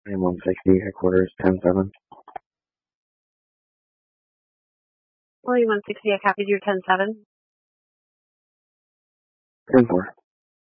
I'm 160, headquarters 10-7. William 160, I copied your 10-7. 10-4.